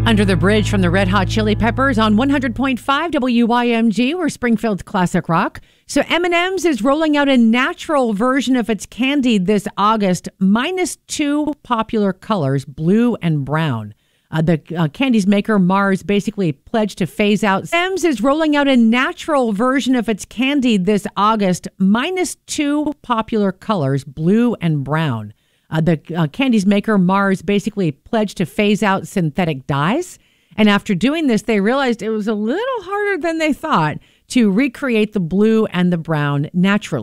Under the Bridge from the Red Hot Chili Peppers on 100.5 WYMG, or Springfield's classic rock. So M&M's is rolling out a natural version of its candy this August, minus two popular colors, blue and brown. The candy's maker, Mars, basically pledged to phase out. M&M's is rolling out a natural version of its candy this August, minus two popular colors, blue and brown. The candy's maker, Mars, basically pledged to phase out synthetic dyes. And after doing this, they realized it was a little harder than they thought to recreate the blue and the brown naturally.